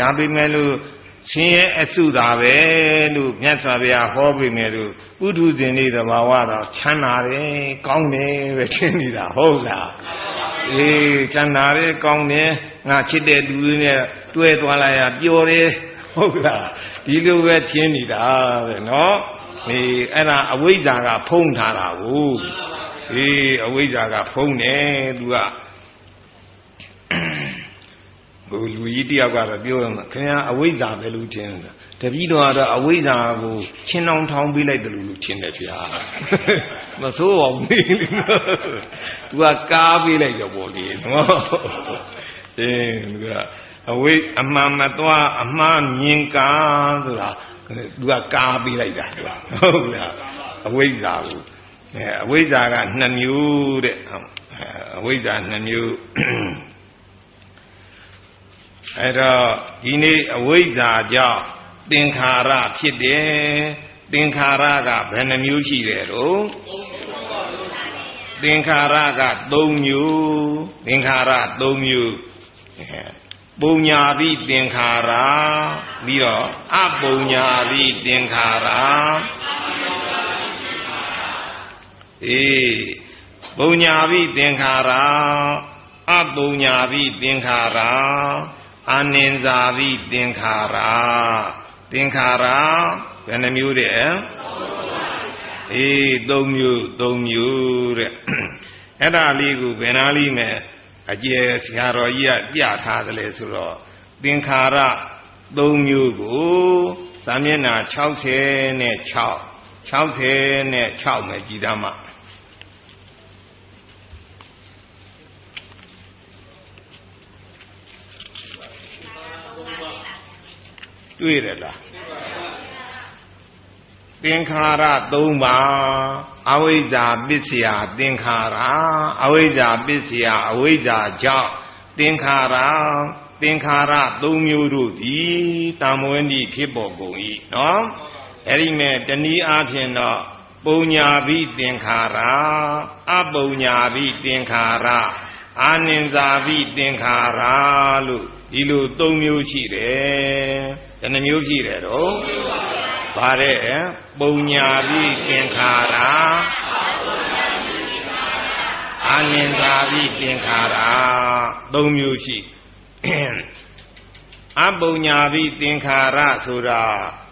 ပေမဲ့လို့ဆင်းရဲအစုသာပဲလို့မြတ်စွာဘုရားဟောပေမဲ့လို့ပုထုဇဉ်တွေသဘာဝတော့ချမ်းသာတယ်ကောင်းတယ်ပဲထင်နေတာဟုတ်လားအေးချမ်းသာတယ်ကောင်းတယ်ငါချစ်တဲ့လူတွေနဲ့တွဲသွားလိုက်ရပျော်တယ်ဟုတ်လားဒီလိုပဲထင်နေတာပဲနော်အေးအဲ့ဒါအဝိဇ္ဇာကဖုံးထားတာကိုအေးအဝိဇ္ဇာကဖုံးတယ်သူကဟိုလူကြီးတယောက်ကတော့ပြောရမှာခင်ဗျာအဝိဇ္ဇာပဲလို့ထင်တယ်တပည့်တော်ကတော့အဝိဇ္ဇာကိုချင်းအောင်ထောင်းပေးလိုက်တယ်လို့ထင်တယ်ဗျာမဆိုးပါဘူးလေသူကကားပေးလိုက်တော့ပေါ့လေနော်အေးသူကအဝိအမှန်မသွားအမှားမြင်ကားဆိုတာသူကကားပေးလိုက်တာဟုတ်လားအဝိဇ္ဇာကိုအဝိဇ္ဇာက2မျိုးတဲ့အဝိဇ္ဇာ2မျိုးအဲ့တော့ဒီနေ့အဝိဇ္ဇာကြောင့်သင်္ခါရဖြစ်တယ်သင်္ခါရကဘယ်နှမျိုးရှိတယ်တော့သင်္ခါရက3မျိုးသင်္ခါရ3မျိုးပုံညာပိသင်္ခါရပြီးတော့အပုံညာပိသင်္ခါရအေးပုံညာပိသင်္ခါရအပုံညာပိသင်္ခါရအာနိန္ဇာပိသင်္ခါရသင်္ခါရဘယ်နှမျိုးတဲ့အေး3မျိုးတဲ့အဲ့ဒါလေးကိုဘယ်နာလေးမဲ့အကျယ်ဆရာတော်ကြီးကပြထားတယ်လေဆိုတော့သင်္ခါရ3မျိုးကိုစာမျက်နှာ66နဲ့မယ်ကြည်သားမှာတွေ့ရလားသင်္ခါရ3ပါအဝိဇ္ဇာပစ္စယသင်္ခါရအဝိဇ္ဇာပစ္စယအဝိဇ္ဇာကြောင့်သင်္ခါရ3မျိုးတို့သည်တံမွေးသည့်ဖြစ်ပေါ်ကုန်၏နော်အဲ့ဒီမဲ့တနည်းအားဖြင့်တော့ပုံညာပိသင်္ခါရအပုံညာပိသင်္ခါရအာနိန္ဇာပိသင်္ခါရလို့ဒီလို3မျိုးရှိတယ်ဘယ်နှမျိုးရှိတယ်တော့ဗါတဲ့ပုံညာပိသင်္ခါရအာနိန္ဇာပိသင်္ခါရ3မျိုးရှိအပုံညာပိသင်္ခါရဆိုတာ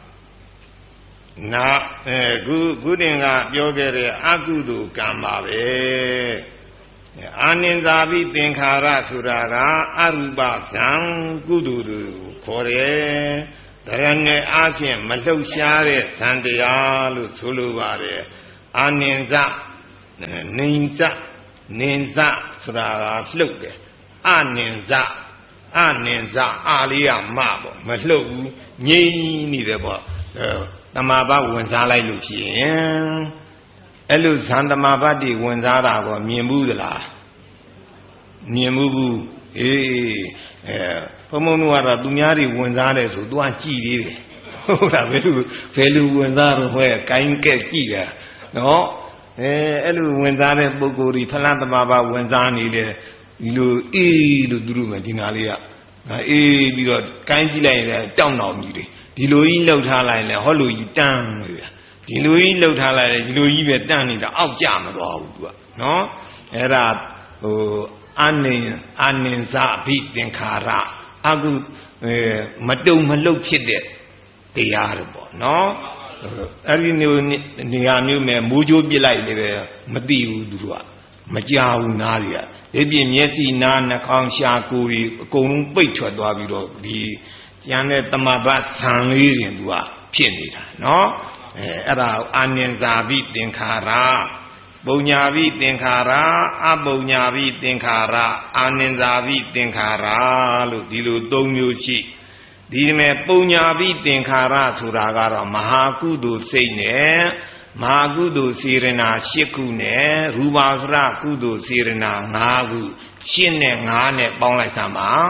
နာခုတင်ကပြောခဲ့တဲ့အကုသိုလ်ကံပါပဲအာနိန္ဇာပိသင်္ခါရဆိုတာကအရူပဇံကုသိုလ်တွေကိုခေါ်တယ်ဒရဏေအားဖြင့်မလှုပ်ရှားတဲ့ဇံတရားလို့ဆိုလိုပါတယ်အာနိန္ဇနိဉ္ဇဆိုတာကလှုပ်တယ်အာနိန္ဇအာလေးရမပေါ့မလှုပ်ဘူးငြိမ့်နေတယ်ပေါ့တမာပဝင်စားလိုက်လို့ရှိရင်အဲ့လိုဇံတမာပတိဝင်စားတာကိုမြင်ဘူးသလားမြင်ဘူးအေးဘုံဘုံတို့ကတော့သူများတွေဝင်စားတယ်ဆိုသူကကြည်သေးတယ်ဟုတ်လားဘယ်လိုဝင်စားတော့ဟဲ့ကိုင်းကက်ကြည်တာနော်အဲ့လိုဝင်စားတဲ့ပုဂ္ဂိုလ်ဒီဖလန်းတမာပဝင်စားနေတယ်ဒီလိုအေးလို့သူတို့မှဒီနာလေးကအေးပြီးတော့ကိုင်းကြည့်လိုက်ရင်တောင်းတောင်ကြီးတယ်ဒီလိုကြီးလှုပ်ထားလိုက်ရင်ဟောလိုကြီးတန်းပဲဗျာဒီလိုကြီးလှုပ်ထားလိုက်ရင်ဒီလိုကြီးပဲတန်းနေတာအောက်ကျမသွားဘူးသူကနော်အဲ့ဒါဟိုအာနိန္ဇာပိသင်္ခါရအခုမတုံမလှုပ်ဖြစ်တဲ့တရားတွေပေါ့နော်အဲ့ဒီနေရာမျိုးမဲ့မိုးကြိုးပစ်လိုက်လေပဲမသိဘူးသူကမကြောက်ဘူးနားတွေကဒီပြင်မျက်စိနားနှာခေါင်းရှားကိုယ်တွေအကုန်လုံးပိတ်ထွက်သွားပြီးတော့ဒီကျန်တဲ့တမဘတ်ဆံလေးတွေသူကဖြစ်နေတာနော်အဲ့ဒါအာနိန္ဇာပိသင်္ခါရပုံညာပိသင်္ခါရအပုံညာပိသင်္ခါရအာနိန္ဇာပိသင်္ခါရလို့ဒီလို3မျိုးရှိဒီမဲ့ပုံညာပိသင်္ခါရဆိုတာကတော့မဟာကုသိုလ်စိတ်နဲ့မဟာကုသိုလ်စေရနာ8ခုနဲ့ရူပါစရကုသိုလ်စေရနာ5ခု8နဲ့5နဲ့ပေါင်းလိုက်စမ်းပါ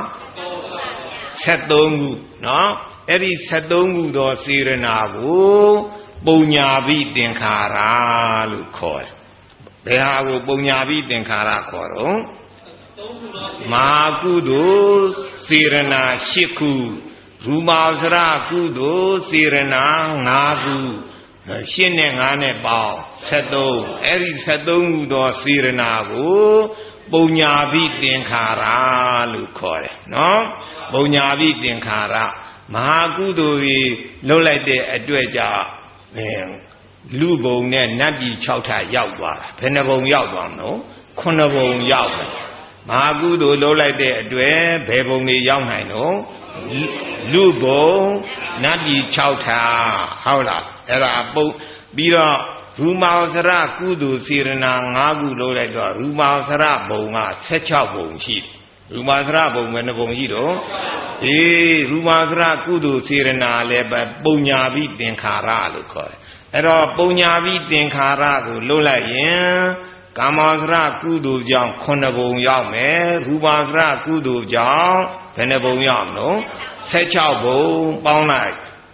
73ခုနော်အဲ့ဒီ73ခုသောစေရနာကိုပုံညာပိသင်္ခါရလို့ခေါ်တယ်ဘယ်ဟာကိုပုံညာပိသင်္ခါရခေါ်တော့မဟာကုသိုလ်စေရနာ8ခုရူပစရကုသိုလ်စေရနာ5ခုရှင်းနဲ့9နဲ့ပေါင်း73အဲ့ဒီ73ခုသောစေရနာကိုပုံညာပိသင်္ခါရလို့ခေါ်တယ်နော်ပုံညာပိသင်္ခါရမဟာကုသိုလ်ကြီးလှုပ်လိုက်တဲ့အတွက်ကြောင့်လူဘုံနဲ့နတ်ပြည်6ထပ်ရောက်သွားတာဘယ်နှဘုံရောက်သွားမလို့9ဘုံရောက်တယ်မဟာကုသိုလ်လှုပ်လိုက်တဲ့အတွက်ဘယ်ဘုံတွေရောက်နိုင်တော့လူဘုံနတ်ပြည်6ထပ်ဟုတ်လားအဲ့ဒါပုံပြီးတော့ရူမောစရကုသိုလ်စေရနာ5ခုလို့လိုက်တော့ရူမောစရဘုံက16ဘုံရှိတယ်ရူမောစရဘုံပဲ2ဘုံရှိတော့ရူမောစရကုသိုလ်စေရနာလည်းပဲပုံညာပိသင်္ခါရလို့ခေါ်တယ်အဲ့တော့ပုံညာပိသင်္ခါရကိုလို့လိုက်ရင်ကာမောစရကုသိုလ်ကြောင့်9ဘုံရောက်မယ်ရူမောစရကုသိုလ်ကြောင့်ဘယ်နှဘုံရောက်မလို့16ဘုံပေါင်းလိုက်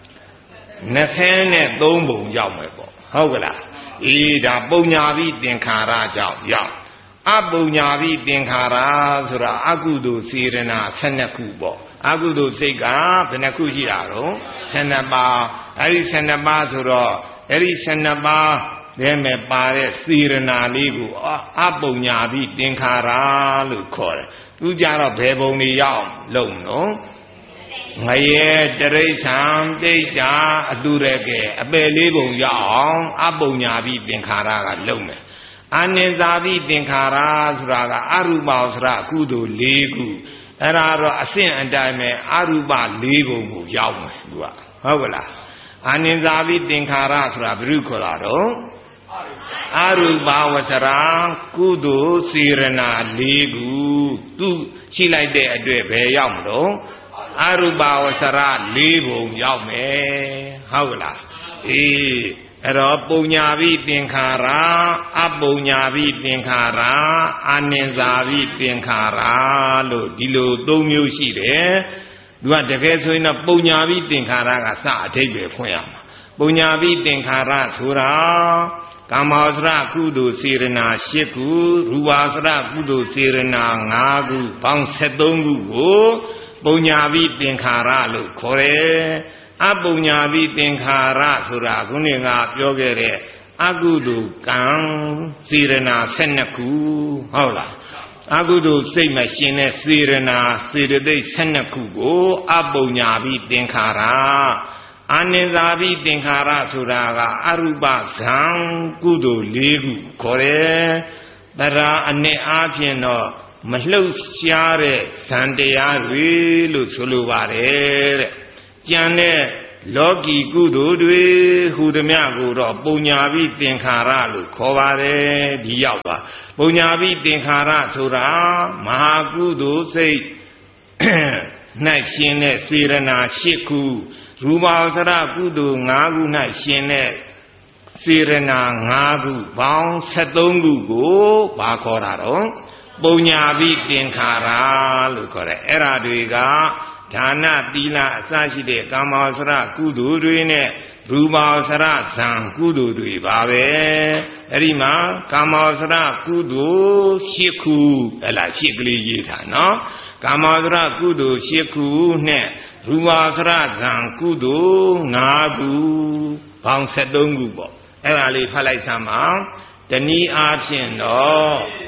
23ဘုံရောက်မယ်ပေါ့ဟုတ်ကလားဒါပုံညာပိသင်္ခါရကြောင့်ရောက်အပုံညာပိသင်္ခါရဆိုတာအကုသိုလ်စေရနာ12ခုပေါ့အကုသိုလ်စိတ်ကဘယ်နှခုရှိတာတော့12ပါးအဲ့ဒီ12ပါးဆိုတော့အဲ့ဒီ12ပါးတဲမဲ့ပါတဲ့စေရနာလေးကိုအပုံညာပိသင်္ခါရလို့ခေါ်တယ်သူကြတော့ဘယ်ပုံတွေရောက်လုံးနော်ငရဲတရိစ္ဆာန်တိတ်တာအတုရကဲအပယ်လေးပုံရအောင်အပုံညာပိသင်္ခါရကလုံးမယ်အာနိဇာပိသင်္ခါရဆိုတာကအရူပစရကုသိုလ်၄ခုအဲ့ဒါတော့အဆင့်အတိုင်းပဲအရူပ၄ပုံကိုရောက်မယ်သူကဟုတ်ကလားအာနိဇာပိသင်္ခါရဆိုတာဘယ်လိုခေါ်တာတော့အရူပဝစရကုသိုလ်စေရနာ၄ခုသူရှိလိုက်တဲ့အတွက်ဘယ်ရောက်မလို့အရူပဝစရ4ဘုံရောက်မယ်ဟုတ်ကလားအဲ့တော့ပုံညာပိသင်္ခါရအပုံညာပိသင်္ခါရအာနိဇာပိသင်္ခါရလို့ဒီလို3မျိုးရှိတယ်သူကတကယ်ဆိုရင်တော့ပုံညာပိသင်္ခါရကစအဓိပ္ပာယ်ဖွင့်ရမှာပုံညာပိသင်္ခါရဆိုတာကာမောစရကုသိုလ်စေရနာ8ခုရူပစရကုသိုလ်စေရနာ5ခုပေါင်း73ခုကိုပုံညာပိသင်္ခါရလို့ခေါ်တယ်အပုံညာပိသင်္ခါရဆိုတာခုနကပြောခဲ့တဲ့အကုသိုလ်ကံစေရနာ12ခုဟုတ်လားအကုသိုလ်စိတ်မှာရှင်တဲ့စေရနာစေတသိက်12ခုကိုအပုံညာပိသင်္ခါရအာနိဇာပိသင်္ခါရဆိုတာကအရူပဇံကုသိုလ်၄ခုခေါ်တယ်တရားအနှစ်အားဖြင့်တော့မလှုပ်ရှားတဲ့ဇံတရားတွေလို့ဆိုလိုပါတယ်တဲ့ကျန်တဲ့လောကီကုသိုလ်တွေဟူသည်များကိုတော့ပုံညာပိသင်္ခါရလို့ခေါ်ပါတယ်ဒီရောက်ပါပုံညာပိသင်္ခါရဆိုတာမဟာကုသိုလ်စိတ်၌ရှင်တဲ့စေရနာ8ခုရူပစရကုသိုလ်5ခု၌ရှင်တဲ့စေရနာ5ခုပေါင်း73ခုကိုဘာခေါ်တာတော့ပုံညာပိသင်္ခါရလို့ခေါ်တယ်အဲ့ဒါတွေကဒါနသီလအစရှိတဲ့ကာမောစရကုသိုလ်တွေနဲ့ရူပစရဇံကုသိုလ်တွေပါပဲအဲ့ဒီမှာကာမောစရကုသိုလ်8ခုဟဲ့လား8ကလေးရေးထားနော်ကာမောစရကုသိုလ်8ခုနဲ့ရူပစရဇံကုသိုလ်5ခုပေါင်း73ခုပေါ့အဲ့ဒါလေးဖတ်လိုက်သမှာတနည်းအားဖြင့်တော့